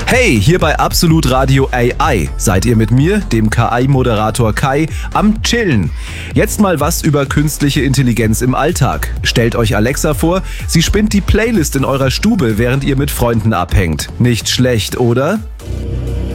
Hey, hier bei Absolut Radio AI seid ihr mit mir, dem KI-Moderator Kai, am Chillen. Jetzt mal was über künstliche Intelligenz im Alltag. Stellt euch Alexa vor, sie spinnt die Playlist in eurer Stube, während ihr mit Freunden abhängt. Nicht schlecht, oder?